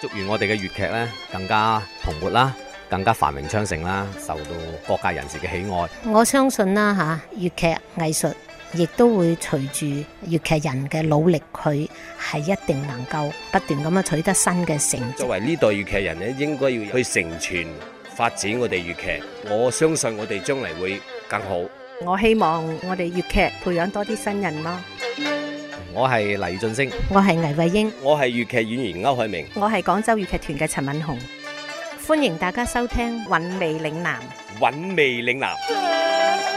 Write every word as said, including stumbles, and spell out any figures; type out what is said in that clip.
祝願我哋嘅粵劇咧更加蓬勃啦，更加繁榮昌盛啦，受到各界人士嘅喜愛。 我相信啦嚇，粵劇藝術亦都會隨住粵劇人嘅努力，佢係一定能夠不斷咁樣取得新嘅成績。 作為呢代粵劇人咧，應該要去承傳發展我哋粵劇。我相信我哋將嚟會更好。 我希望我哋粵劇培養多啲新人咯。 我係黎俊升， 我係倪慧英， 我係粵劇演員歐海明， 我係廣州粵劇團嘅陳敏雄。 歡迎大家收聽《韻味嶺南》。 韻味嶺南。